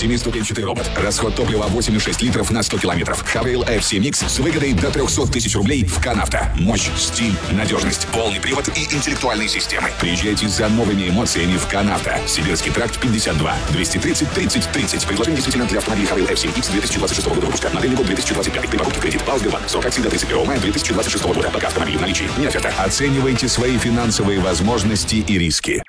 Семиступенчатый робот. Расход топлива 8,6 литров на 100 километров. Хавейл FC Mix с выгодой до 300 тысяч рублей в КанАвто. Мощь, стиль, надежность, полный привод и интеллектуальные системы. Приезжайте за новыми эмоциями в КанАвто. Сибирский тракт 52 230 30 30. Предложение действительно для автомобилей Хавейл FC X 2026 года выпуска. Модельный год 2025. При покупке кредит. Балсбербанк. Срок акции до 31 мая 2026 года. Пока автомобиль в наличии. Не оферта. Оценивайте свои финансовые возможности и риски.